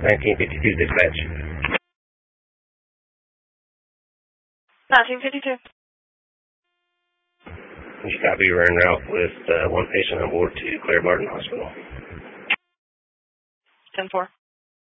1952 dispatch. 1952. You copy, you're en route with one patient on board to Claire Barton Hospital. 10-4.